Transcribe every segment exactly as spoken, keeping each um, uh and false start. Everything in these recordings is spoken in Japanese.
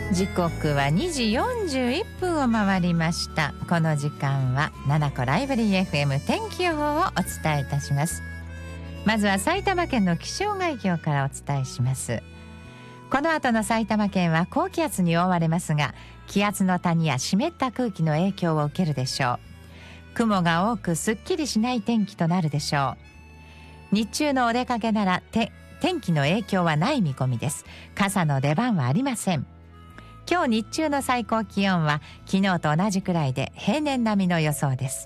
時刻はにじよんじゅういっぷんを回りました。この時間はななこライブリー エフエム 天気予報をお伝えいたします。まずは埼玉県の気象概況からお伝えします。この後の埼玉県は高気圧に覆われますが、気圧の谷や湿った空気の影響を受けるでしょう。雲が多くすっきりしない天気となるでしょう。日中のお出かけならて天気の影響はない見込みです。傘の出番はありません。今日日中の最高気温は昨日と同じくらいで平年並みの予想です。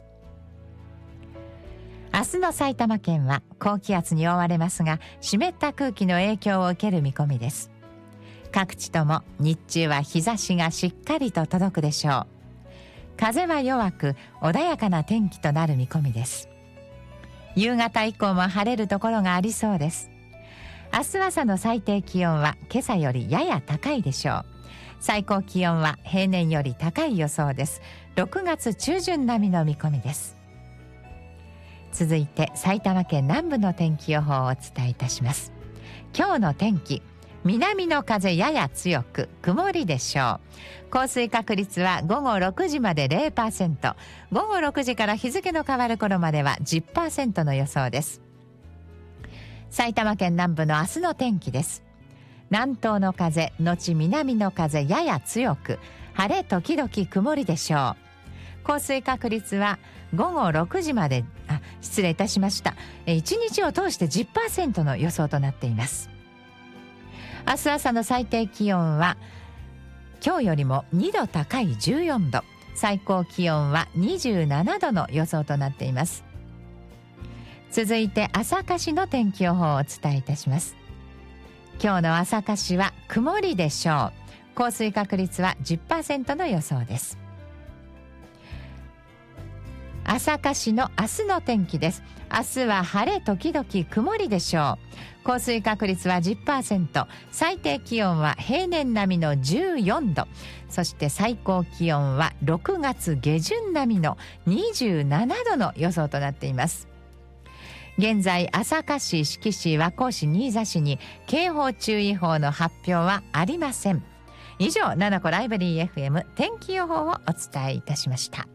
明日の埼玉県は高気圧に覆われますが、湿った空気の影響を受ける見込みです。各地とも日中は日差しがしっかりと届くでしょう。風は弱く穏やかな天気となる見込みです。夕方以降も晴れるところがありそうです。明日朝の最低気温は今朝よりやや高いでしょう。最高気温は平年より高い予想です。ろくがつ中旬並みの見込みです。続いて埼玉県南部の天気予報をお伝えいたします。今日の天気、南の風やや強く曇りでしょう。降水確率は午後ろくじまで ゼロパーセント、 午後ろくじから日付の変わる頃までは じゅっパーセント の予想です。埼玉県南部の明日の天気です。南東の風後南の風やや強く、晴れ時々曇りでしょう。降水確率は午後ろくじまであ失礼いたしましたいちにちを通して じゅっパーセント の予想となっています。明日朝の最低気温は今日よりもにど高いじゅうよんど、最高気温はにじゅうななどの予想となっています。続いて朝霞の天気予報をお伝えいたします。今日の朝霞は曇りでしょう。降水確率は じゅっパーセント の予想です。朝霞の明日の天気です。明日は晴れ時々曇りでしょう。降水確率は じゅっパーセント、 最低気温は平年並みのじゅうよんど、そして最高気温はろくがつ下旬並みのにじゅうななどの予想となっています。現在朝霞市、志木市、和光市、新座市に警報注意報の発表はありません。以上、ななこライブリー エフエム 天気予報をお伝えいたしました。